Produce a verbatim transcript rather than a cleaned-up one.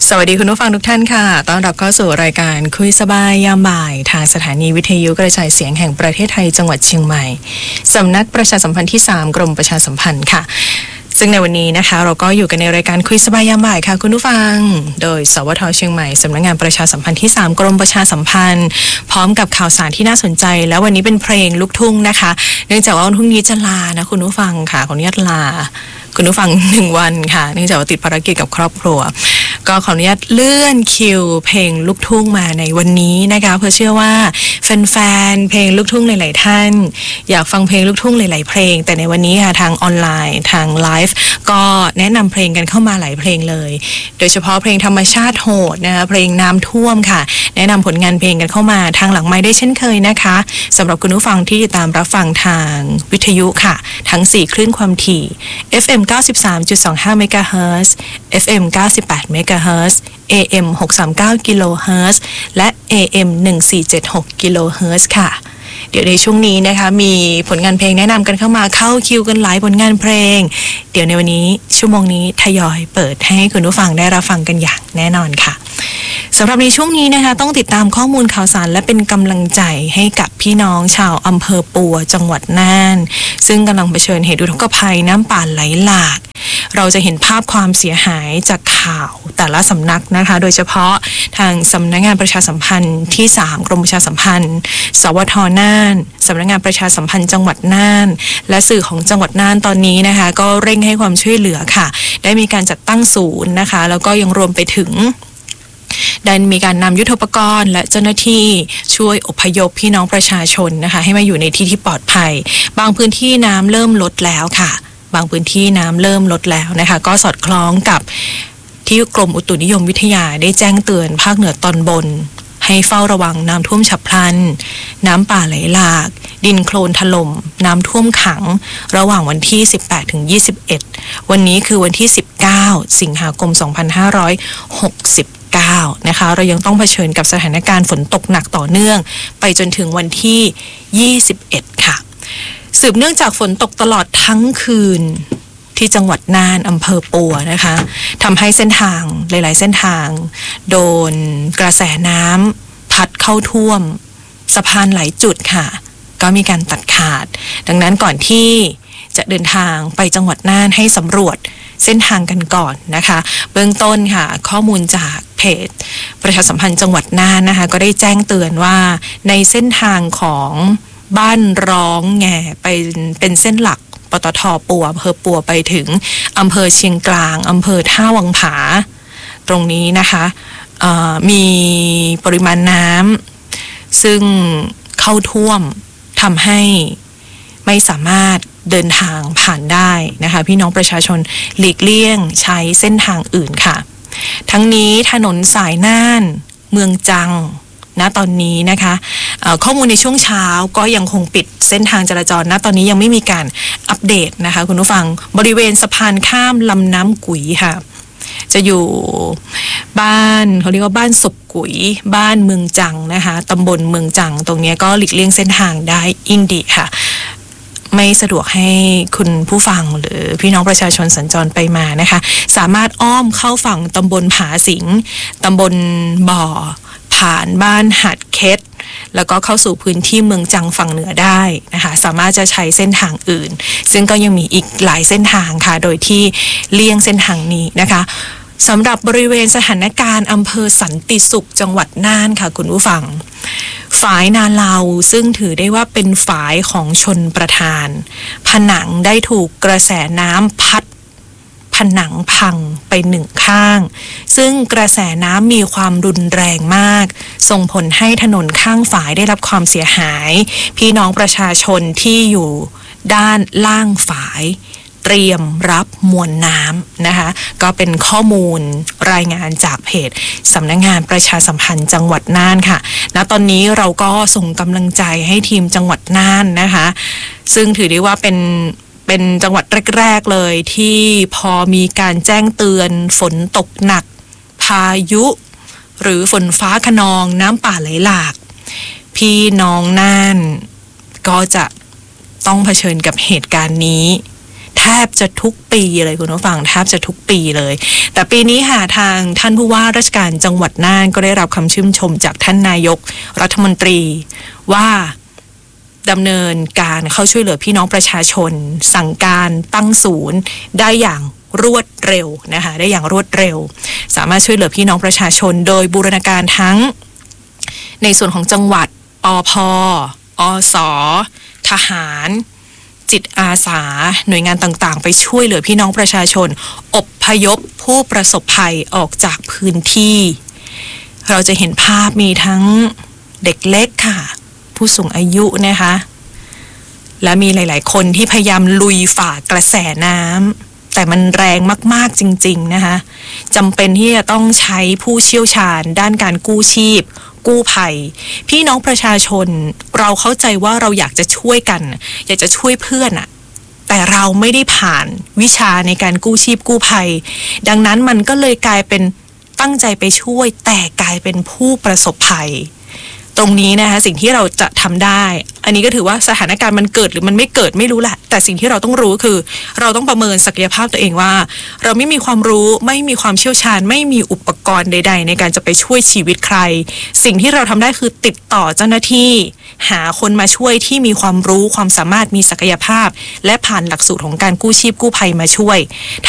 สวัสดีคุณผู้ฟังทุกท่านค่ะต้อนรับเข้าสู่รายการคุยสบายยามบ่ายทางสถานีวิทยุกระจายเสียงแห่งประเทศไทยจังหวัดเชียงใหม่สำนักประชาสัมพันธ์ที่สามกรมประชาสัมพันธ์ค่ะซึ่งในวันนี้นะคะเราก็อยู่กันในรายการคุยสบายยามบ่ายค่ะคุณผู้ฟังโดยสวทเชียงใหม่สำนักงานประชาสัมพันธ์ที่สามกรมประชาสัมพันธ์พร้อมกับข่าวสารที่น่าสนใจแล้ววันนี้เป็นเพลงลูกทุ่งนะคะเนื่องจากว่าวันพรุ่งนี้จะลานะคุณผู้ฟังค่ะขออนุญาตลาคุณผู้ฟังหนึ่งวันค่ะเนื่องจากว่าติดภารกิจกับครอบครัวก็ขออนุญาตเลื่อนคิวเพลงลูกทุ่งมาในวันนี้นะคะเพื่อเชื่อว่าแฟนๆเพลงลูกทุ่งหลายๆท่านอยากฟังเพลงลูกทุ่งหลายๆเพลงแต่ในวันนี้ค่ะทางออนไลน์ทางไลฟ์ก็แนะนำเพลงกันเข้ามาหลายเพลงเลยโดยเฉพาะเพลงธรรมชาติโหดนะคะเพลงน้ำท่วมค่ะแนะนำผลงานเพลงกันเข้ามาทางหลังไมค์ได้เช่นเคยนะคะสำหรับคุณผู้ฟังที่ติดตามรับฟังทางวิทยุค่ะทั้งสี่คลื่นความถี่ เอฟ เอ็ม เก้าสิบสามจุดสองห้า เมกะเฮิรตซ์ เอฟ เอ็ม เก้าสิบแปด เมกะเฮิรตซ์ เอ เอ็ม หกร้อยสามสิบเก้า กิโลเฮิรตซ์และ เอ เอ็ม หนึ่งพันสี่ร้อยเจ็ดสิบหก กิโลเฮิรตซ์ค่ะเดี๋ยวในช่วงนี้นะคะมีผลงานเพลงแนะนำกันเข้ามาเข้าคิวกันหลายผลงานเพลงเดี๋ยวในวันนี้ชั่วโมงนี้ทยอยเปิดให้คุณผู้ฟังได้รับฟังกันอย่างแน่นอนค่ะสำหรับในช่วงนี้นะคะต้องติดตามข้อมูลข่าวสารและเป็นกำลังใจให้กับพี่น้องชาวอำเภอปัวจังหวัดน่านซึ่งกำลังเผชิญเหตุอุทกภัยน้ำป่าไหลหลากเราจะเห็นภาพความเสียหายจากข่าวแต่ละสำนักนะคะโดยเฉพาะทางสำนักงานประชาสัมพันธ์ที่สามกรมประชาสัมพันธ์สวทน่านสำนักงานประชาสัมพันธ์จังหวัดน่านและสื่อของจังหวัดน่านตอนนี้นะคะก็เร่งให้ความช่วยเหลือค่ะได้มีการจัดตั้งศูนย์นะคะแล้วก็ยังรวมไปถึงได้มีการนำยุทโธปกรณ์และเจ้าหน้าที่ช่วยอพยพพี่น้องประชาชนนะคะให้มาอยู่ในที่ที่ปลอดภัยบางพื้นที่น้ำเริ่มลดแล้วค่ะบางพื้นที่น้ำเริ่มลดแล้วนะคะก็สอดคล้องกับที่กรมอุตุนิยมวิทยาได้แจ้งเตือนภาคเหนือตอนบนให้เฝ้าระวังน้ำท่วมฉับพลันน้ำป่าไหลหลากดินโคลนถล่มน้ำท่วมขังระหว่างวันที่สิบแปดถึงยี่สิบเอ็ดวันนี้คือวันที่สิบเก้าสิงหาคมสองพันห้าร้อยหกสิบเก้านะคะเรายังต้องเผชิญกับสถานการณ์ฝนตกหนักต่อเนื่องไปจนถึงวันที่ยี่สิบเอ็ดค่ะสืบเนื่องจากฝนตกตลอดทั้งคืนที่จังหวัดน่านอำเภอปัวนะคะทำให้เส้นทางหลายๆเส้นทางโดนกระแสน้ำพัดเข้าท่วมสะพานหลายจุดค่ะก็มีการตัดขาดดังนั้นก่อนที่จะเดินทางไปจังหวัดน่านให้สำรวจเส้นทางกันก่อนนะคะเบื้องต้นค่ะข้อมูลจากเพจประชาสัมพันธ์จังหวัดน่านนะคะก็ได้แจ้งเตือนว่าในเส้นทางของบ้านร้องแง่ไปเป็นเส้นหลักปตท.ปัวอำเภอปัวไปถึงอำเภอเชียงกลางอำเภอท่าวังผาตรงนี้นะคะมีปริมาณน้ำซึ่งเข้าท่วมทำให้ไม่สามารถเดินทางผ่านได้นะคะพี่น้องประชาชนหลีกเลี่ยงใช้เส้นทางอื่นค่ะทั้งนี้ถนนสายน่านเมืองจังณตอนนี้นะคะข้อมูลในช่วงเช้าก็ยังคงปิดเส้นทางจราจรณตอนนี้ยังไม่มีการอัปเดตนะคะคุณผู้ฟังบริเวณสะพานข้ามลำน้ำกุ๋ยค่ะจะอยู่บ้านเขาเรียกว่าบ้านศพกุ๋ยบ้านเมืองจังนะคะตำบลเมืองจังตรงนี้ก็หลีกเลี่ยงเส้นทางได้ยิ่งดีค่ะไม่สะดวกให้คุณผู้ฟังหรือพี่น้องประชาชนสัญจรไปมานะคะสามารถอ้อมเข้าฝั่งตำบลผาสิงตำบลบ่อผ่านบ้านหัดเคสแล้วก็เข้าสู่พื้นที่เมืองจังฝั่งเหนือได้นะคะสามารถจะใช้เส้นทางอื่นซึ่งก็ยังมีอีกหลายเส้นทางค่ะโดยที่เลี่ยงเส้นทางนี้นะคะสำหรับบริเวณสถานการณ์อำเภอสันติสุขจังหวัดน่านค่ะคุณผู้ฟังฝายนาลาวซึ่งถือได้ว่าเป็นฝายของชนประทานผนังได้ถูกกระแสน้ำพัดผนังพังไปหนึ่งข้างซึ่งกระแสน้ำมีความรุนแรงมากส่งผลให้ถนนข้างฝายได้รับความเสียหายพี่น้องประชาชนที่อยู่ด้านล่างฝายเตรียมรับมวลน้ำนะคะก็เป็นข้อมูลรายงานจากเพจสำนักงานประชาสัมพันธ์จังหวัดน่านค่ะณตอนนี้เราก็ส่งกำลังใจให้ทีมจังหวัดน่านนะคะซึ่งถือได้ว่าเป็นเป็นจังหวัดแรกๆเลยที่พอมีการแจ้งเตือนฝนตกหนักพายุหรือฝนฟ้าคะนองน้ำป่าไหลหลากพี่น้องน่านก็จะต้องเผชิญกับเหตุการณ์นี้แทบจะทุกปีเลยคุณผู้ฟังแทบจะทุกปีเลยแต่ปีนี้ค่ะทางท่านผู้ว่าราชการจังหวัดน่านก็ได้รับคำชื่นชมจากท่านนายกรัฐมนตรีว่าดำเนินการเข้าช่วยเหลือพี่น้องประชาชนสั่งการตั้งศูนย์ได้อย่างรวดเร็วนะคะได้อย่างรวดเร็วสามารถช่วยเหลือพี่น้องประชาชนโดยบูรณาการทั้งในส่วนของจังหวัดอพอสทหารจิตอาสาหน่วยงานต่างๆไปช่วยเหลือพี่น้องประชาชนอพยพผู้ประสบภัยออกจากพื้นที่เราจะเห็นภาพมีทั้งเด็กเล็กค่ะผู้สูงอายุนะคะและมีหลายๆคนที่พยายามลุยฝ่ากระแสน้ำแต่มันแรงมากๆจริงๆนะคะจำเป็นที่จะต้องใช้ผู้เชี่ยวชาญด้านการกู้ชีพกู้ภัยพี่น้องประชาชนเราเข้าใจว่าเราอยากจะช่วยกันอยากจะช่วยเพื่อนอะแต่เราไม่ได้ผ่านวิชาในการกู้ชีพกู้ภัยดังนั้นมันก็เลยกลายเป็นตั้งใจไปช่วยแต่กลายเป็นผู้ประสบภัยตรงนี้นะคะสิ่งที่เราจะทำได้อันนี้ก็ถือว่าสถานการณ์มันเกิดหรือมันไม่เกิดไม่รู้แหละแต่สิ่งที่เราต้องรู้คือเราต้องประเมินศักยภาพตัวเองว่าเราไม่มีความรู้ไม่มีความเชี่ยวชาญไม่มีอุปกรณ์ใดๆในการจะไปช่วยชีวิตใครสิ่งที่เราทำได้คือติดต่อเจ้าหน้าที่หาคนมาช่วยที่มีความรู้ความสามารถมีศักยภาพและผ่านหลักสูตรของการกู้ชีพกู้ภัยมาช่วย